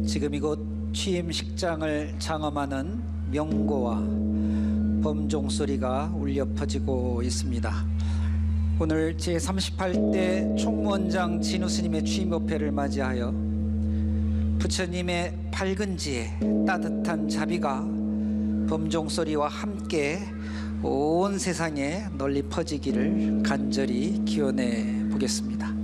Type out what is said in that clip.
지금 이곳 취임식장을 장엄하는 명고와 범종 소리가 울려 퍼지고 있습니다. 오늘 제38대 총무원장 진우 스님의 취임 법회를 맞이하여 부처님의 밝은 지혜, 따뜻한 자비가 범종 소리와 함께 온 세상에 널리 퍼지기를 간절히 기원해 보겠습니다.